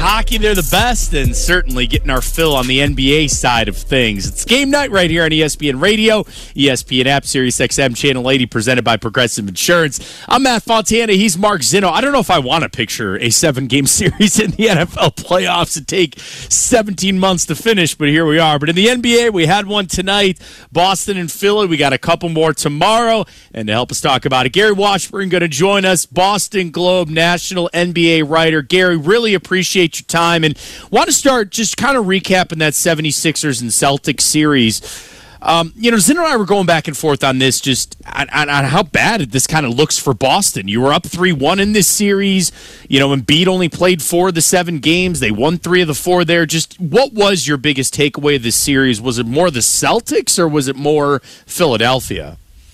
hockey, they're the best, and certainly getting our fill on the NBA side of things. It's game night right here on ESPN Radio, ESPN app, Sirius XM, Channel 80, presented by Progressive Insurance. I'm Matt Fontana. He's Mark Zinno. I don't know if I want to picture a 7-game series in the NFL playoffs and take 17 months to finish, but here we are. But in the NBA, we had one tonight, Boston and Philly. We got a couple more tomorrow, and to help us talk about it, Gary Washburn going to join us, Boston Globe national NBA writer. Gary, really appreciate your time, and want to start just kind of recapping that 76ers and Celtics series. Zinn and I were going back and forth on this, just on how bad this kind of looks for Boston. You were up 3-1 in this series. Embiid only played 4 of the 7 games. They won 3 of the 4 there. Just what was your biggest takeaway of this series? Was it more the Celtics or was it more Philadelphia?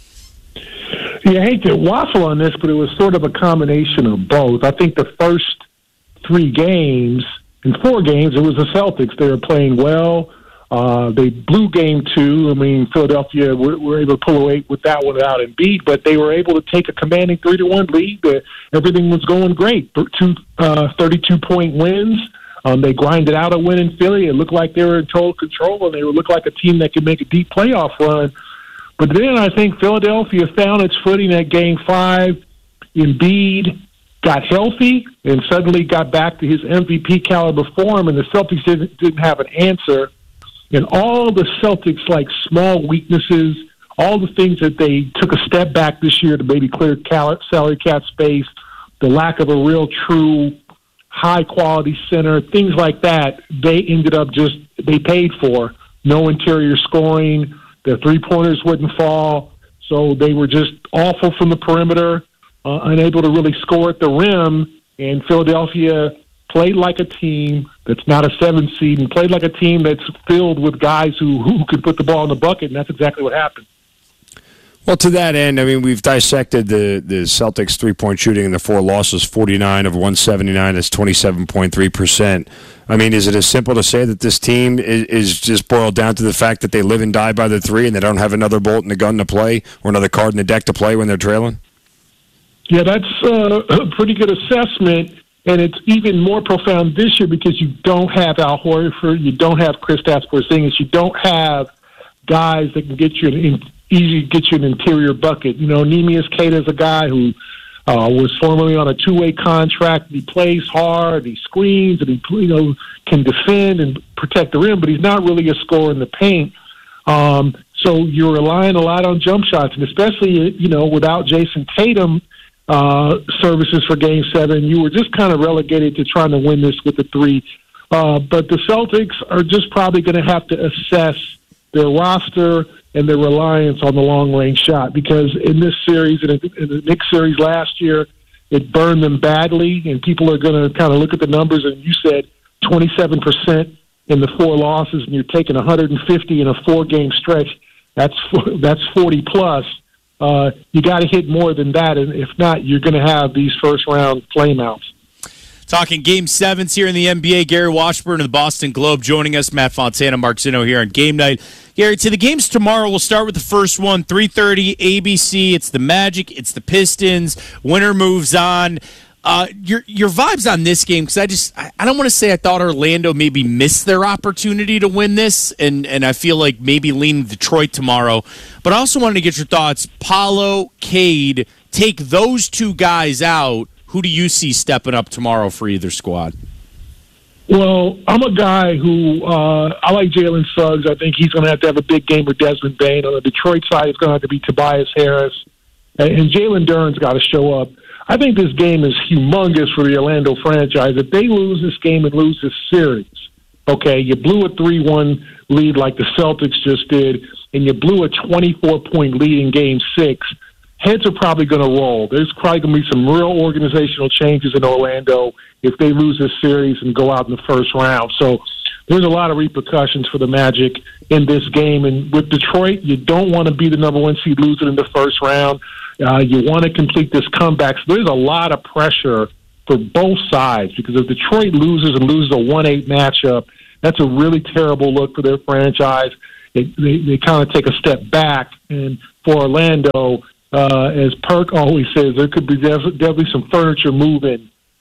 Yeah, I hate to waffle on this, but it was sort of a combination of both. I think the first 3 games, in 4 games, it was the Celtics. They were playing well. They blew game 2. I mean, Philadelphia were able to pull away with that one without Embiid, but they were able to take a commanding 3-1 lead. Everything was going great. 2 32-point wins. They grinded out a win in Philly. It looked like they were in total control, and they looked like a team that could make a deep playoff run. But then I think Philadelphia found its footing at Game 5. Embiid got healthy and suddenly got back to his MVP caliber form, and the Celtics didn't have an answer. And all the Celtics, like small weaknesses, all the things that they took a step back this year to maybe clear salary cap space, the lack of a real true high-quality center, things like that, they ended up they paid for. No interior scoring. Their three-pointers wouldn't fall, so they were just awful from the perimeter, unable to really score at the rim, and Philadelphia played like a team that's not a 7 seed and played like a team that's filled with guys who could put the ball in the bucket, and that's exactly what happened. Well, to that end, I mean, we've dissected the Celtics' three-point shooting in the 4 losses, 49 of 179. That's 27.3%. I mean, is it as simple to say that this team is just boiled down to the fact that they live and die by the 3 and they don't have another bolt in the gun to play or another card in the deck to play when they're trailing? Yeah, that's a pretty good assessment, and it's even more profound this year because you don't have Al Horford, you don't have Kristaps Porzingis, you don't have guys that can easily get you an interior bucket. Neemias Queta is a guy who was formerly on a 2-way contract. He plays hard, he screens, and he can defend and protect the rim, but he's not really a scorer in the paint. So you're relying a lot on jump shots, and especially without Jason Tatum services for Game 7, you were just kind of relegated to trying to win this with the 3. But the Celtics are just probably going to have to assess their roster and their reliance on the long-range shot, because in this series and in the Knicks series last year, it burned them badly, and people are going to kind of look at the numbers, and you said 27% in the 4 losses, and you're taking 150 in a 4-game stretch. That's 40+. You got to hit more than that, and if not, you're going to have these first-round flameouts. Talking Game 7s here in the NBA, Gary Washburn of the Boston Globe joining us, Matt Fontana, Mark Zinno here on Game Night. Gary, to the games tomorrow, we'll start with the first one, 3:30 ABC. It's the Magic, it's the Pistons. Winner moves on. Your vibes on this game, because I don't want to say I thought Orlando maybe missed their opportunity to win this, and I feel like maybe leaning Detroit tomorrow. But I also wanted to get your thoughts. Paolo, Cade, take those 2 guys out. Who do you see stepping up tomorrow for either squad? Well, I'm a guy who I like Jalen Suggs. I think he's going to have a big game with Desmond Bane. On the Detroit side, it's going to have to be Tobias Harris. And Jalen Duren's got to show up. I think this game is humongous for the Orlando franchise. If they lose this game and lose this series, okay, you blew a 3-1 lead like the Celtics just did, and you blew a 24-point lead in Game 6, heads are probably going to roll. There's probably going to be some real organizational changes in Orlando if they lose this series and go out in the first round. So there's a lot of repercussions for the Magic in this game. And with Detroit, you don't want to be the number 1 seed losing in the first round. You want to complete this comeback. So there's a lot of pressure for both sides, because if Detroit loses and loses a 1-8 matchup, that's a really terrible look for their franchise. They kind of take a step back. And for Orlando, as Perk always says, there could be definitely some furniture moving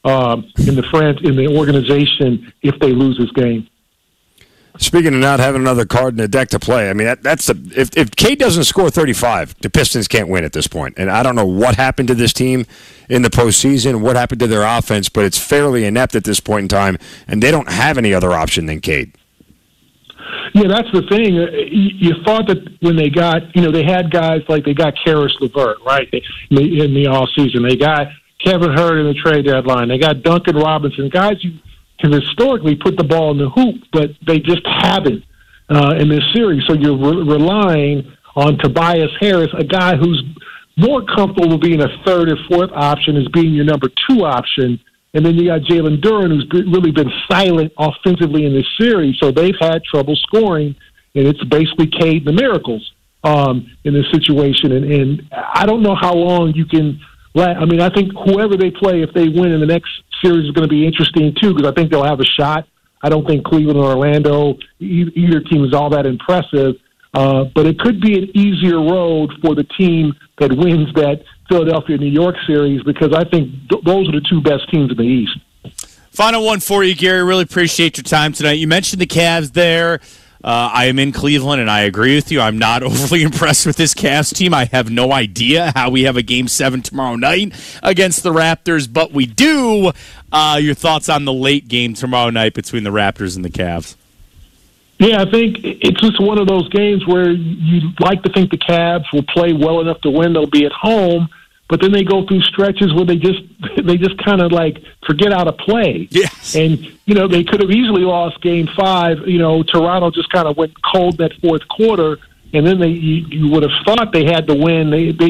in the organization if they lose this game. Speaking of not having another card in the deck to play, I mean, if Cade doesn't score 35, the Pistons can't win at this point. And I don't know what happened to this team in the postseason, what happened to their offense, but it's fairly inept at this point in time, and they don't have any other option than Cade. Yeah, that's the thing. You thought that when they got, they had guys like they got Karis LeVert, right, in the offseason. They got Kevin Hurd in the trade deadline. They got Duncan Robinson, guys who have historically put the ball in the hoop, but they just haven't in this series. So you're relying on Tobias Harris, a guy who's more comfortable being a third or fourth option as being your number 2 option. And then you got Jalen Duren, who's really been silent offensively in this series. So they've had trouble scoring, and it's basically Cade and the Miracles in this situation. And I don't know how long you can I think whoever they play, if they win in the next series, is going to be interesting, too, because I think they'll have a shot. I don't think Cleveland or Orlando, either team is all that impressive. But it could be an easier road for the team that wins that Philadelphia-New York series, because I think those are the 2 best teams in the East. Final one for you, Gary. Really appreciate your time tonight. You mentioned the Cavs there. I am in Cleveland, and I agree with you. I'm not overly impressed with this Cavs team. I have no idea how we have a Game 7 tomorrow night against the Raptors, but we do. Your thoughts on the late game tomorrow night between the Raptors and the Cavs? Yeah, I think it's just one of those games where you like to think the Cavs will play well enough to win. They'll be at home, but then they go through stretches where they just kind of like forget how to play. Yes. And, they could have easily lost Game 5. Toronto just kind of went cold that fourth quarter, and then you would have thought they had to win.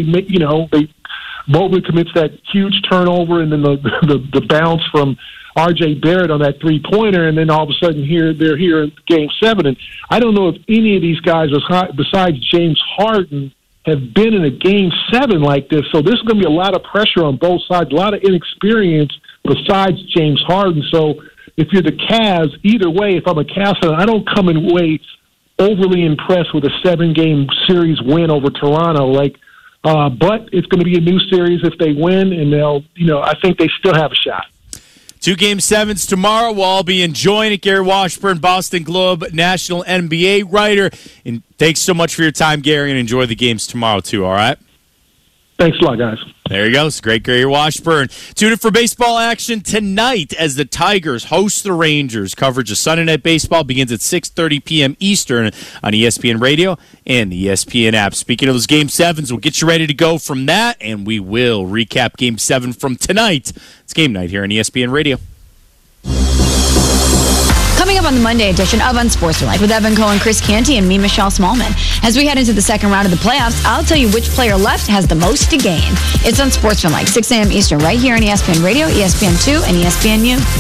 Mobley commits that huge turnover, and then the bounce from R.J. Barrett on that three-pointer, and then all of a sudden they're here in Game 7. And I don't know if any of these guys, besides James Harden, have been in a Game 7 like this. So there's going to be a lot of pressure on both sides, a lot of inexperience besides James Harden. So if you're the Cavs, either way, if I'm a Cavs fan, I don't come away overly impressed with a 7-game series win over Toronto. But it's going to be a new series if they win, and I think they still have a shot. 2 Game 7s tomorrow. We'll all be enjoying it. Gary Washburn, Boston Globe national NBA writer. And thanks so much for your time, Gary, and enjoy the games tomorrow, too, all right? Thanks a lot, guys. There you go. It's great, Gary Washburn. Tune in for baseball action tonight as the Tigers host the Rangers. Coverage of Sunday Night Baseball begins at 6:30 p.m. Eastern on ESPN Radio and the ESPN app. Speaking of those Game 7s, we'll get you ready to go from that, and we will recap Game 7 from tonight. It's game night here on ESPN Radio. Coming up on the Monday edition of Unsportsmanlike with Evan Cohen, Chris Canty, and me, Michelle Smallman. As we head into the second round of the playoffs, I'll tell you which player left has the most to gain. It's Unsportsmanlike, 6 a.m. Eastern, right here on ESPN Radio, ESPN2, and ESPNU.